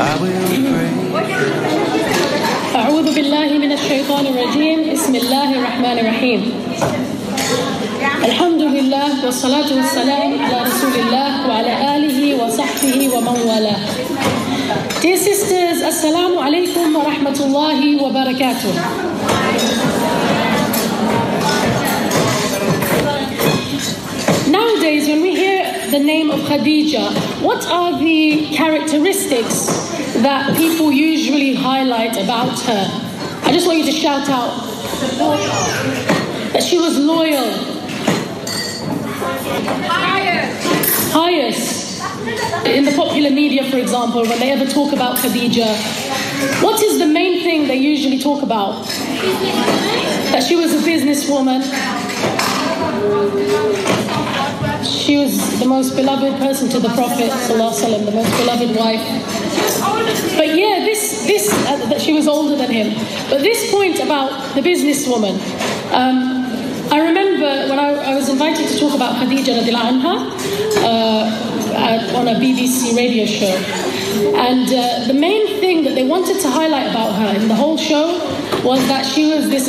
أعوذ بالله من الشيطان الرجيم بسم الله الرحمن الرحيم الحمد لله والصلاة والسلام على رسول الله وعلى آله وصحبه ومن والاه. Dear sisters, Assalamu alaikum wa rahmatullahi wa barakatuh. Nowadays, when we hear the name of Khadija, what are the characteristics that people usually highlight about her? I just want you to shout out that she was loyal, pious. In the popular media, for example, when they ever talk about Khadija, what is the main thing they usually talk about? That she was a businesswoman. She was the most beloved person to the Prophet ﷺ, the most beloved wife. But yeah, that she was older than him. But this point about the businesswoman, I remember when I was invited to talk about Khadija radiallahu anha on a BBC radio show. And the main thing that they wanted to highlight about her in the whole show was that she was this